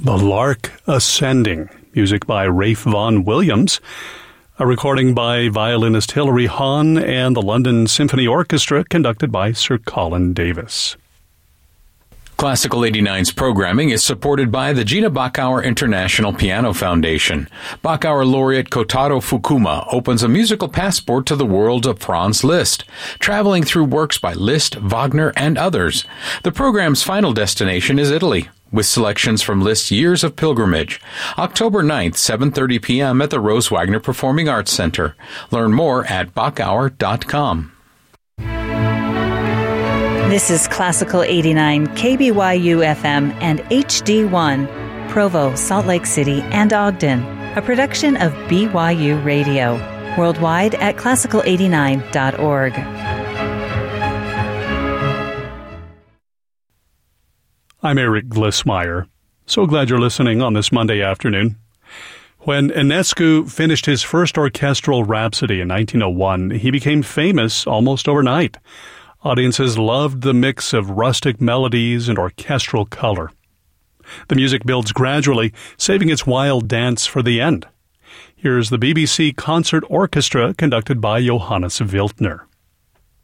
The Lark Ascending, music by Rafe Vaughan Williams, a recording by violinist Hilary Hahn and the London Symphony Orchestra, conducted by Sir Colin Davis. Classical 89's programming is supported by the Gina Bachauer International Piano Foundation. Bachauer laureate Kotaro Fukuma opens a musical passport to the world of Franz Liszt, traveling through works by Liszt, Wagner, and others. The program's final destination is Italy, with selections from Liszt's Years of Pilgrimage. October 9th, 7:30 p.m. at the Rose Wagner Performing Arts Center. Learn more at Bachauer.com. This is Classical 89, KBYU FM and HD1, Provo, Salt Lake City, and Ogden, a production of BYU Radio. Worldwide at classical89.org. I'm Eric Glissmeyer. So glad you're listening on this Monday afternoon. When Enescu finished his first orchestral rhapsody in 1901, he became famous almost overnight. Audiences loved the mix of rustic melodies and orchestral color. The music builds gradually, saving its wild dance for the end. Here's the BBC Concert Orchestra conducted by Johannes Wildner.